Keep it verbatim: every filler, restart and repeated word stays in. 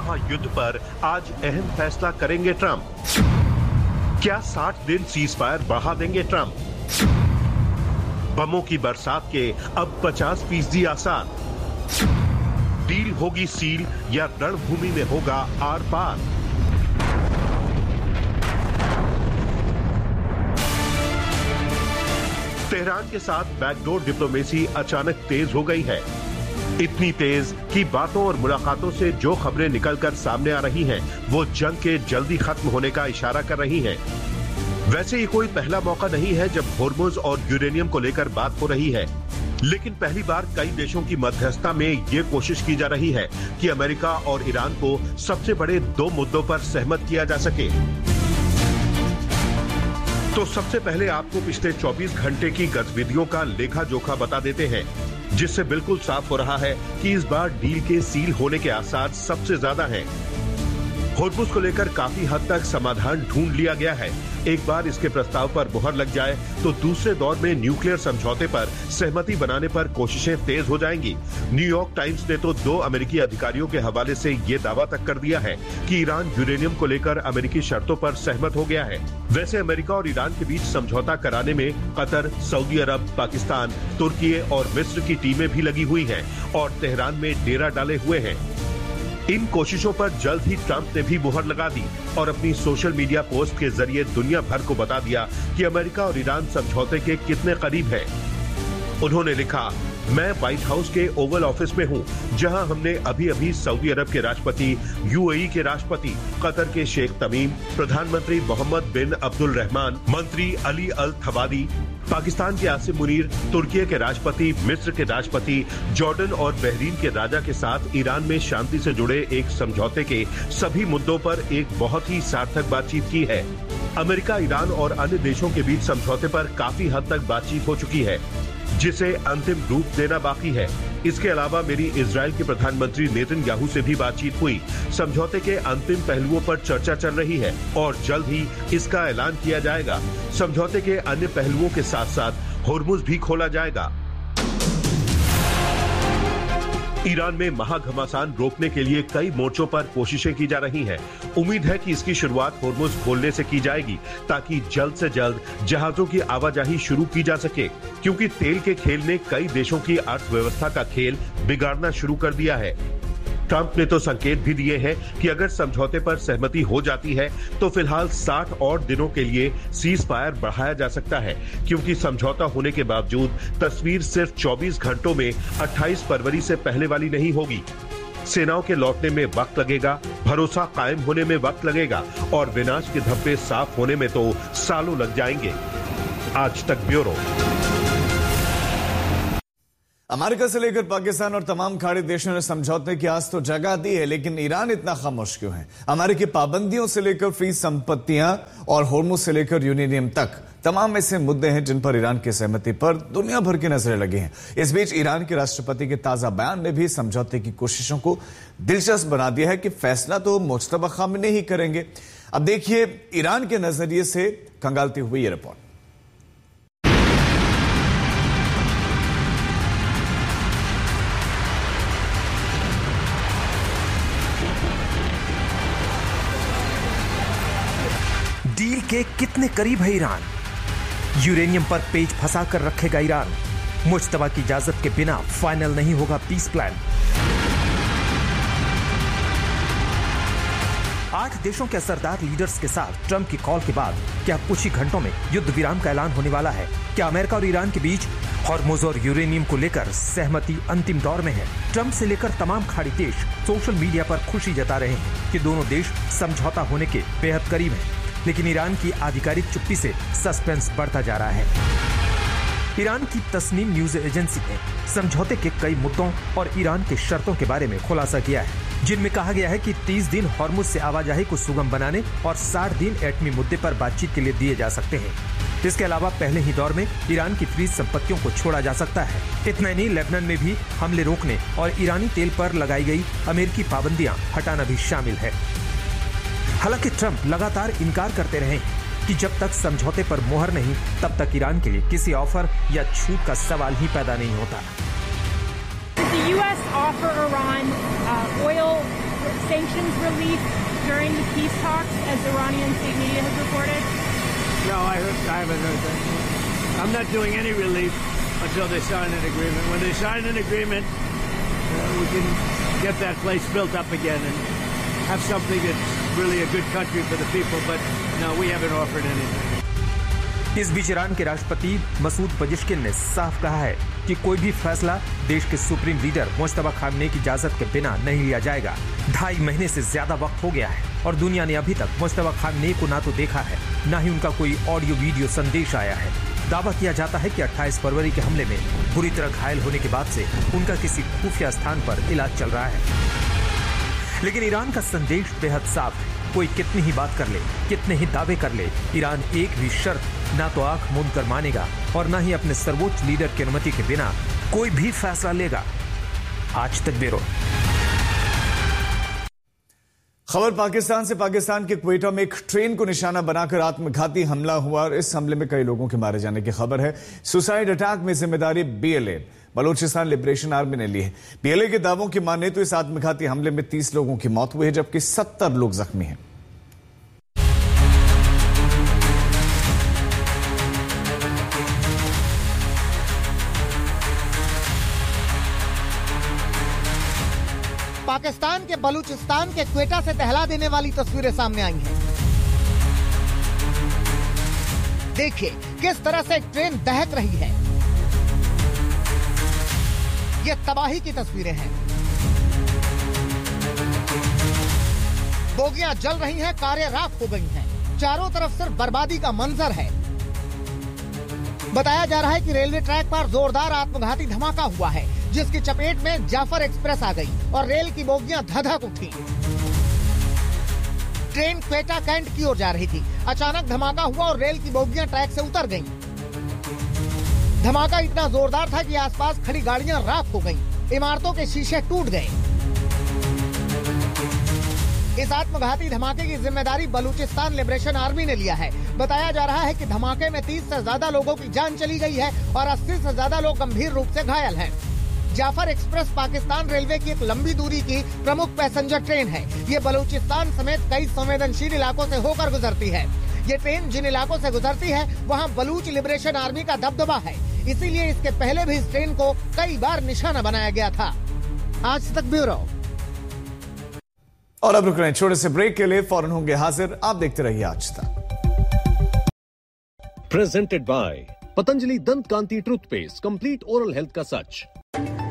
महायुद्ध पर आज अहम फैसला करेंगे ट्रंप। क्या साठ दिन सीजफायर बढ़ा देंगे ट्रंप? बमों की बरसात के अब पचास फीसदी आसार। डील होगी सील या रणभूमि में होगा आर पार? तेहरान के साथ बैकडोर डिप्लोमेसी अचानक तेज हो गई है। इतनी तेज कि बातों और मुलाकातों से जो खबरें निकलकर सामने आ रही हैं, वो जंग के जल्दी खत्म होने का इशारा कर रही हैं। वैसे ये कोई पहला मौका नहीं है जब होर्मुज और यूरेनियम को लेकर बात हो रही है, लेकिन पहली बार कई देशों की मध्यस्थता में ये कोशिश की जा रही है कि अमेरिका और ईरान को सबसे बड़े दो मुद्दों पर सहमत किया जा सके। तो सबसे पहले आपको पिछले चौबीस घंटे की गतिविधियों का लेखा जोखा बता देते हैं, जिससे बिल्कुल साफ हो रहा है कि इस बार डील के सील होने के आसार सबसे ज्यादा हैं। होर्मुज को लेकर काफी हद तक समाधान ढूंढ लिया गया है। एक बार इसके प्रस्ताव पर मुहर लग जाए तो दूसरे दौर में न्यूक्लियर समझौते पर सहमति बनाने पर कोशिशें तेज हो जाएंगी। न्यूयॉर्क टाइम्स ने तो दो अमेरिकी अधिकारियों के हवाले से ये दावा तक कर दिया है कि ईरान यूरेनियम को लेकर अमेरिकी शर्तों पर सहमत हो गया है। वैसे अमेरिका और ईरान के बीच समझौता कराने में कतर, सऊदी अरब, पाकिस्तान, तुर्की और मिस्र की टीमें भी लगी हुई हैं और तेहरान में डेरा डाले हुए हैं। इन कोशिशों पर जल्द ही ट्रंप ने भी मुहर लगा दी और अपनी सोशल मीडिया पोस्ट के जरिए दुनिया भर को बता दिया कि अमेरिका और ईरान समझौते के कितने करीब है। उन्होंने लिखा, मैं व्हाइट हाउस के ओवल ऑफिस में हूं, जहां हमने अभी अभी सऊदी अरब के राष्ट्रपति, यूएई के राष्ट्रपति, कतर के शेख तमीम, प्रधानमंत्री मोहम्मद बिन अब्दुल रहमान, मंत्री अली अल थवादी, पाकिस्तान के आसिम मुनीर, तुर्की के राष्ट्रपति, मिस्र के राष्ट्रपति, जॉर्डन और बहरीन के राजा के साथ ईरान में शांति से जुड़े एक समझौते के सभी मुद्दों पर एक बहुत ही सार्थक बातचीत की है। अमेरिका, ईरान और अन्य देशों के बीच समझौते पर काफी हद तक बातचीत हो चुकी है, जिसे अंतिम रूप देना बाकी है। इसके अलावा मेरी इजराइल के प्रधानमंत्री नेतन्याहू से भी बातचीत हुई। समझौते के अंतिम पहलुओं पर चर्चा चल रही है और जल्द ही इसका ऐलान किया जाएगा। समझौते के अन्य पहलुओं के साथ साथ होर्मुज भी खोला जाएगा। ईरान में महाघमासान रोकने के लिए कई मोर्चों पर कोशिशें की जा रही हैं। उम्मीद है कि इसकी शुरुआत होर्मुज खोलने से की जाएगी ताकि जल्द से जल्द जहाजों की आवाजाही शुरू की जा सके, क्योंकि तेल के खेल ने कई देशों की अर्थव्यवस्था का खेल बिगाड़ना शुरू कर दिया है। ट्रंप ने तो संकेत भी दिए हैं कि अगर समझौते पर सहमति हो जाती है तो फिलहाल साठ और दिनों के लिए सीज फायर बढ़ाया जा सकता है, क्योंकि समझौता होने के बावजूद तस्वीर सिर्फ चौबीस घंटों में अट्ठाईस फरवरी से पहले वाली नहीं होगी। सेनाओं के लौटने में वक्त लगेगा, भरोसा कायम होने में वक्त लगेगा और विनाश के धब्बे साफ होने में तो सालों लग जाएंगे। आज तक ब्यूरो। अमेरिका से लेकर पाकिस्तान और तमाम खाड़ी देशों ने समझौते की आस तो जगा दी है, लेकिन ईरान इतना खामोश क्यों है? अमेरिकी पाबंदियों से लेकर फ्री संपत्तियां और होर्मुज से लेकर यूरेनियम तक तमाम ऐसे मुद्दे हैं जिन पर ईरान की सहमति पर दुनिया भर की नजरें लगी हैं। इस बीच ईरान के राष्ट्रपति के ताजा बयान ने भी समझौते की कोशिशों को दिलचस्प बना दिया है कि फैसला तो मुज्तबा खामेनी ही करेंगे। अब देखिए ईरान के नजरिए से खंगालती हुई ये रिपोर्ट। डील के कितने करीब है ईरान? यूरेनियम पर पेच फंसा कर रखेगा ईरान। मुज्तबा की इजाजत के बिना फाइनल नहीं होगा पीस प्लान। आठ देशों के असरदार लीडर्स के साथ ट्रंप की कॉल के बाद क्या कुछ ही घंटों में युद्ध विराम का ऐलान होने वाला है? क्या अमेरिका और ईरान के बीच होर्मुज और यूरेनियम को लेकर सहमति अंतिम दौर में है? ट्रंप से लेकर तमाम खाड़ी देश सोशल मीडिया पर खुशी जता रहे हैं कि दोनों देश समझौता होने के बेहद करीब हैं। लेकिन ईरान की आधिकारिक चुप्पी से सस्पेंस बढ़ता जा रहा है। ईरान की तस्नीम न्यूज एजेंसी ने समझौते के कई मुद्दों और ईरान के शर्तों के बारे में खुलासा किया है, जिनमें कहा गया है कि तीस दिन होर्मुज से आवाजाही को सुगम बनाने और साठ दिन एटमी मुद्दे पर बातचीत के लिए दिए जा सकते हैं। इसके अलावा पहले ही दौर में ईरान की फ्रीज संपत्तियों को छोड़ा जा सकता है। इतना ही नहीं, लेबनान में भी हमले रोकने और ईरानी तेल पर लगाई गई अमेरिकी पाबंदियां हटाना भी शामिल है। हालांकि ट्रंप लगातार इनकार करते रहे कि जब तक समझौते पर मोहर नहीं, तब तक ईरान के लिए किसी ऑफर या छूट का सवाल ही पैदा नहीं होता। The U S offer Iran uh, oil sanctions relief during the peace talks, as Iranian state media has reported? No, I, heard, I haven't heard that. I'm not doing any relief until they sign an agreement. When they sign an agreement, uh, we can get that place built up again and have something that's really a good country for the people. But no, we haven't offered anything. इस बीच Iran के राष्ट्रपति मसूद पजिश्किन ने साफ कहा है कि कोई भी फैसला देश के सुप्रीम लीडर मुश्तबा खामनेई की इजाजत के बिना नहीं लिया जाएगा। ढाई महीने से ज्यादा वक्त हो गया है और दुनिया ने अभी तक मुश्तबा खामनेई को ना तो देखा है, ना ही उनका कोई ऑडियो वीडियो संदेश आया है। दावा किया जाता है कि अट्ठाईस फरवरी के हमले में बुरी तरह घायल होने के बाद से उनका किसी खुफिया स्थान पर इलाज चल रहा है। लेकिन ईरान का संदेश बेहद साफ है। कोई कितनी ही बात कर ले, कितने ही दावे कर ले, ईरान एक भी शर्त ना तो आंख मूंद कर मानेगा और ना ही अपने सर्वोच्च लीडर की अनुमति के बिना कोई भी फैसला लेगा। आज तक ब्यूरो। खबर पाकिस्तान से। पाकिस्तान के क्वेटा में एक ट्रेन को निशाना बनाकर आत्मघाती हमला हुआ और इस हमले में कई लोगों के मारे जाने की खबर है। सुसाइड अटैक में जिम्मेदारी बीएलए बलूचिस्तान लिबरेशन आर्मी ने ली है। बीएलए के दावों की माने तो इस आत्मघाती हमले में तीस लोगों की मौत हुई है जबकि सत्तर लोग जख्मी हैं। पाकिस्तान के बलूचिस्तान के क्वेटा से दहला देने वाली तस्वीरें सामने आई हैं। देखिए किस तरह से एक ट्रेन दहक रही है। ये तबाही की तस्वीरें हैं। बोगियां जल रही हैं, कारें राख हो गई हैं। चारों तरफ सिर्फ बर्बादी का मंजर है। बताया जा रहा है कि रेलवे ट्रैक पर जोरदार आत्मघाती धमाका हुआ है जिसकी चपेट में जाफर एक्सप्रेस आ गई और रेल की बोगियां धधक उठी। ट्रेन क्वेटा कैंट की ओर जा रही थी। अचानक धमाका हुआ और रेल की बोगियां ट्रैक से उतर गईं। धमाका इतना जोरदार था कि आसपास खड़ी गाड़ियां राख हो गईं। इमारतों के शीशे टूट गए। इस आत्मघाती धमाके की जिम्मेदारी बलूचिस्तान लिबरेशन आर्मी ने लिया है। बताया जा रहा है कि धमाके में तीस से ज्यादा लोगों की जान चली गई है और अस्सी से ज्यादा लोग गंभीर रूप से घायल हैं। जाफर एक्सप्रेस पाकिस्तान रेलवे की एक लंबी दूरी की प्रमुख पैसेंजर ट्रेन है। ये बलूचिस्तान समेत कई संवेदनशील इलाकों से होकर गुजरती है। ये ट्रेन जिन इलाकों से गुजरती है वहाँ बलूच लिबरेशन आर्मी का दबदबा है, इसीलिए इसके पहले भी इस ट्रेन को कई बार निशाना बनाया गया था। आज तक ब्यूरो। और अब रुक रहे हैं छोटे से ब्रेक के लिए, फौरन होंगे हाजिर। आप देखते रहिए आज तक। प्रेजेंटेड बाय पतंजलि दंत कांति टूथपेस्ट, कंप्लीट ओरल हेल्थ का सच।